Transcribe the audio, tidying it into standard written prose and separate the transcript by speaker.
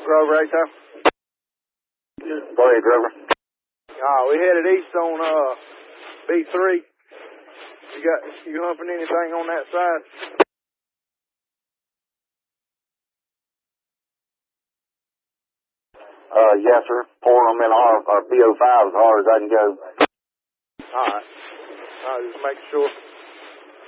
Speaker 1: Grover, Echo.
Speaker 2: Go ahead, Grover.
Speaker 1: We headed east on B3. You humping anything on that side?
Speaker 2: Yes, sir. Pouring them in our BO5 as hard as I can go.
Speaker 1: All right. Just make sure.